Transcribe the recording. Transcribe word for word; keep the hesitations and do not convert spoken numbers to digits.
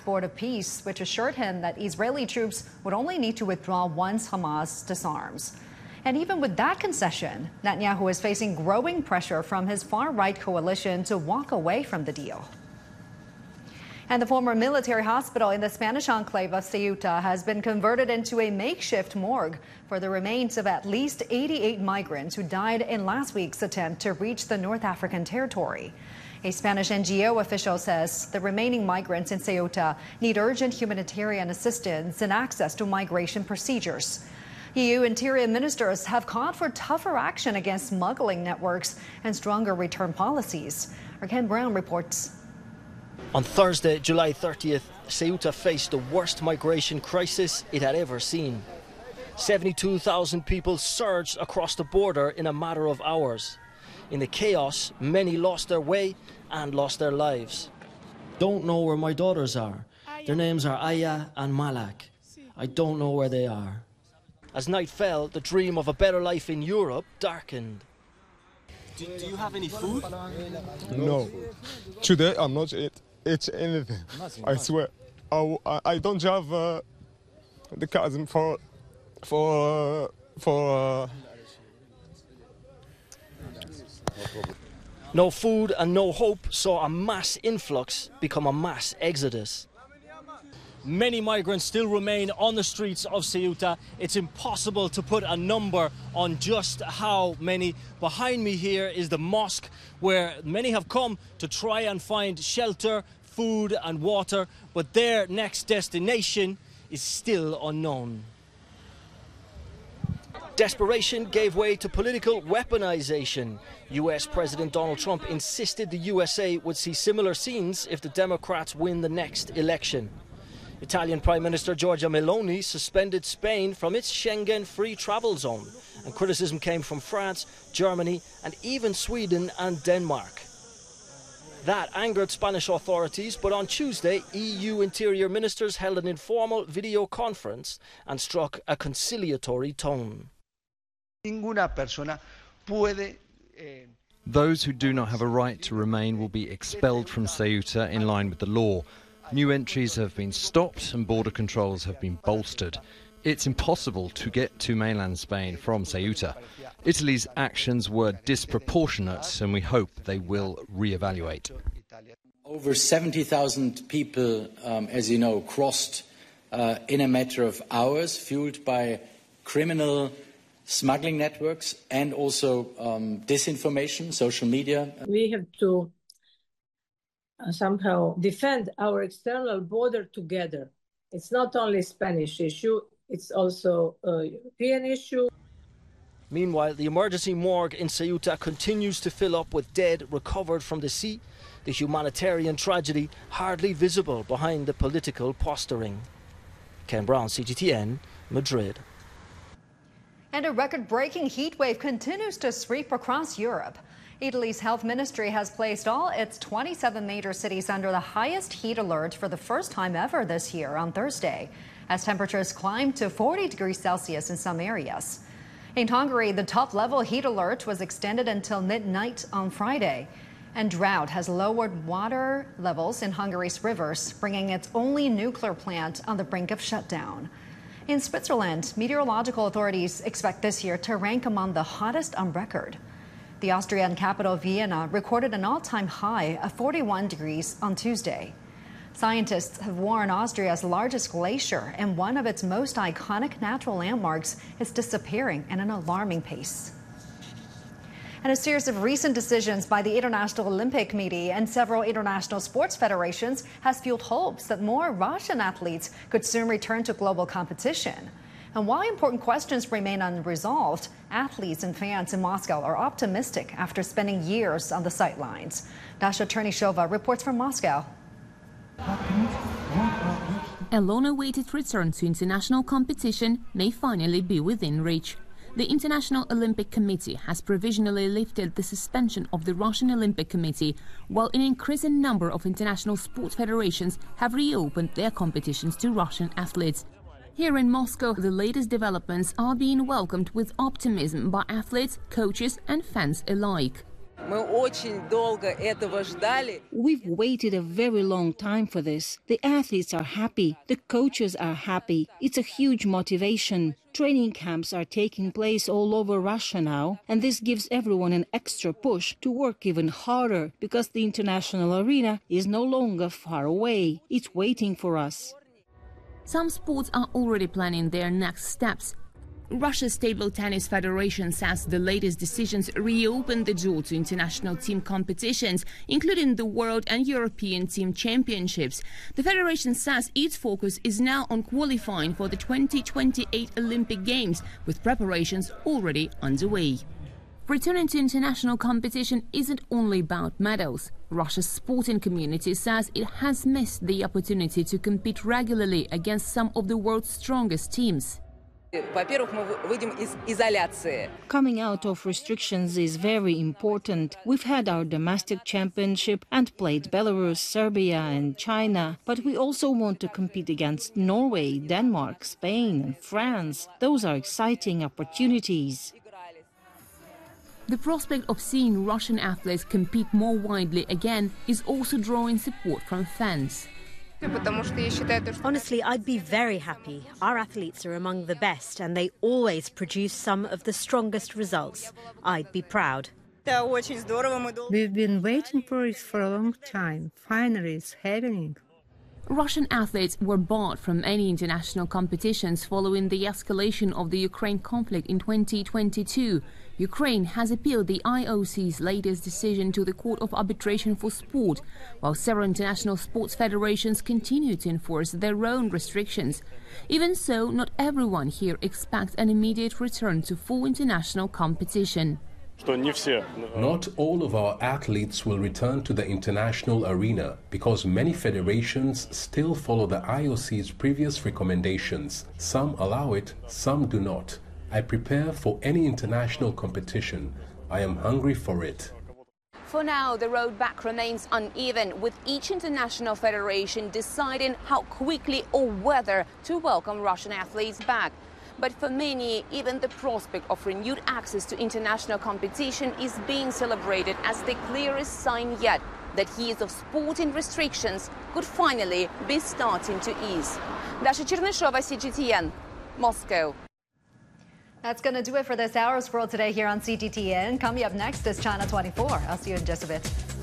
board of peace, which assured him that Israeli troops would only need to withdraw once Hamas disarms. And even with that concession, Netanyahu is facing growing pressure from his far-right coalition to walk away from the deal. And the former military hospital in the Spanish enclave of Ceuta has been converted into a makeshift morgue for the remains of at least eighty-eight migrants who died in last week's attempt to reach the North African territory. A Spanish N G O official says the remaining migrants in Ceuta need urgent humanitarian assistance and access to migration procedures. E U interior ministers have called for tougher action against smuggling networks and stronger return policies. Our Ken Brown reports. On Thursday, July thirtieth, Ceuta faced the worst migration crisis it had ever seen. seventy-two thousand people surged across the border in a matter of hours. In the chaos, many lost their way and lost their lives. Don't know where my daughters are. Their names are Aya and Malak. I don't know where they are. As night fell, the dream of a better life in Europe darkened. Do, do you have any food? No. Today I'm not eat, eat anything. I swear. I, I don't have uh, the cousin for for uh, for. Uh... No food and no hope saw a mass influx become a mass exodus. Many migrants still remain on the streets of Ceuta. It's impossible to put a number on just how many. Behind me here is the mosque where many have come to try and find shelter, food and water, but their next destination is still unknown. Desperation gave way to political weaponization. U S President Donald Trump insisted the U S A would see similar scenes if the Democrats win the next election. Italian Prime Minister Giorgia Meloni suspended Spain from its Schengen free travel zone, and criticism came from France, Germany and even Sweden and Denmark. That angered Spanish authorities, but on Tuesday, E U interior ministers held an informal video conference and struck a conciliatory tone. Those who do not have a right to remain will be expelled from Ceuta in line with the law. New entries have been stopped and border controls have been bolstered. It's impossible to get to mainland Spain from Ceuta. Italy's actions were disproportionate and we hope they will re-evaluate. Over seventy thousand people, um, as you know, crossed uh, in a matter of hours, fueled by criminal smuggling networks and also um, disinformation, social media. We have to uh, somehow defend our external border together. It's not only a Spanish issue, it's also a European issue. Meanwhile, the emergency morgue in Ceuta continues to fill up with dead recovered from the sea, the humanitarian tragedy hardly visible behind the political posturing. Ken Brown, C G T N, Madrid. And a record-breaking heat wave continues to sweep across Europe. Italy's health ministry has placed all its twenty-seven major cities under the highest heat alert for the first time ever this year on Thursday, as temperatures climbed to forty degrees Celsius in some areas. In Hungary, the top-level heat alert was extended until midnight on Friday. And drought has lowered water levels in Hungary's rivers, bringing its only nuclear plant on the brink of shutdown. In Switzerland, meteorological authorities expect this year to rank among the hottest on record. The Austrian capital, Vienna, recorded an all-time high of forty-one degrees on Tuesday. Scientists have warned Austria's largest glacier and one of its most iconic natural landmarks is disappearing at an alarming pace. And a series of recent decisions by the International Olympic Committee and several international sports federations has fueled hopes that more Russian athletes could soon return to global competition. And while important questions remain unresolved, athletes and fans in Moscow are optimistic after spending years on the sidelines. Dasha Chernyshova reports from Moscow. A long-awaited return to international competition may finally be within reach. The International Olympic Committee has provisionally lifted the suspension of the Russian Olympic Committee, while an increasing number of international sports federations have reopened their competitions to Russian athletes. Here in Moscow, the latest developments are being welcomed with optimism by athletes, coaches and fans alike. We've waited a very long time for this. The athletes are happy. The coaches are happy. It's a huge motivation. Training camps are taking place all over Russia now, and this gives everyone an extra push to work even harder because the international arena is no longer far away. It's waiting for us. Some sports are already planning their next steps. Russia's Table Tennis Federation says the latest decisions reopen the door to international team competitions, including the World and European Team Championships. The federation says its focus is now on qualifying for the twenty twenty-eight Olympic Games, with preparations already underway. Returning to international competition isn't only about medals. Russia's sporting community says it has missed the opportunity to compete regularly against some of the world's strongest teams. Coming out of restrictions is very important. We've had our domestic championship and played Belarus, Serbia and China, but we also want to compete against Norway, Denmark, Spain and France. Those are exciting opportunities. The prospect of seeing Russian athletes compete more widely again is also drawing support from fans. Honestly, I'd be very happy. Our athletes are among the best and they always produce some of the strongest results. I'd be proud. We've been waiting for it for a long time. Finally, it's happening. Russian athletes were barred from any international competitions following the escalation of the Ukraine conflict in twenty twenty-two. Ukraine has appealed the I O C's latest decision to the Court of Arbitration for Sport, while several international sports federations continue to enforce their own restrictions. Even so, not everyone here expects an immediate return to full international competition. Not all of our athletes will return to the international arena because many federations still follow the I O C's previous recommendations. Some allow it, some do not. I prepare for any international competition. I am hungry for it. For now, the road back remains uneven, with each international federation deciding how quickly or whether to welcome Russian athletes back. But for many, even the prospect of renewed access to international competition is being celebrated as the clearest sign yet that years of sporting restrictions could finally be starting to ease. Dasha Chernysova, C G T N, Moscow. That's going to do it for this hour's World Today here on C G T N. Coming up next is China twenty-four. I'll see you in just a bit.